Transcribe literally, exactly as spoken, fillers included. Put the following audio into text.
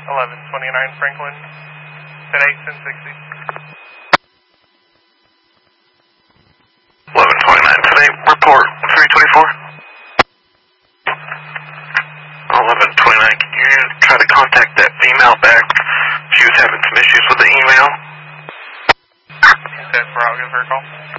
eleven twenty-nine Franklin, ten eight, ten sixty. eleven twenty-nine, ten eight, report three twenty-four. eleven twenty-nine, can you try to contact that female back? She was having some issues with the email. That's where I'll give her a call.